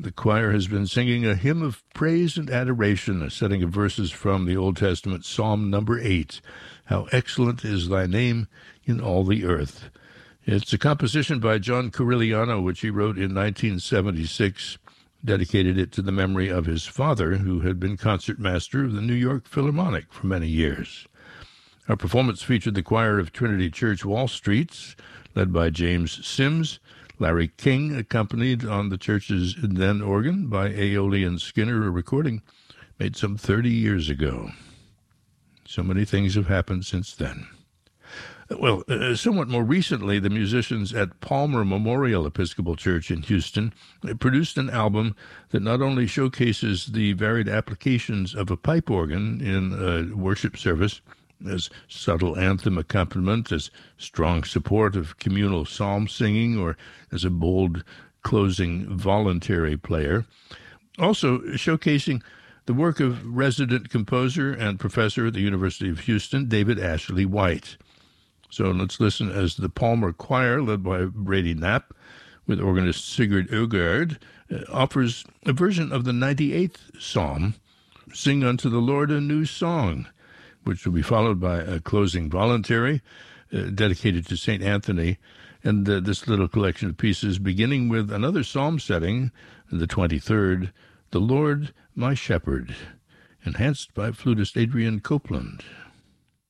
The choir has been singing a hymn of praise and adoration, a setting of verses from the Old Testament, Psalm number 8. How excellent is thy name in all the earth. It's a composition by John Corigliano, which he wrote in 1976, dedicated it to the memory of his father, who had been concertmaster of the New York Philharmonic for many years. Our performance featured the choir of Trinity Church Wall Street, led by James Sims. Larry King, accompanied on the church's then organ by Aeolian Skinner, a recording made some 30 years ago. So many things have happened since then. Well, somewhat more recently, the musicians at Palmer Memorial Episcopal Church in Houston produced an album that not only showcases the varied applications of a pipe organ in a worship service, as subtle anthem accompaniment, as strong support of communal psalm singing, or as a bold closing voluntary player, also showcasing the work of resident composer and professor at the University of Houston, David Ashley White. So let's listen as the Palmer Choir, led by Brady Knapp, with organist Sigurd Øgaard, offers a version of the 98th Psalm, Sing Unto the Lord a New Song, which will be followed by a closing voluntary dedicated to St. Anthony, and this little collection of pieces beginning with another psalm setting, the 23rd, The Lord My Shepherd, enhanced by flutist Adrian Copeland.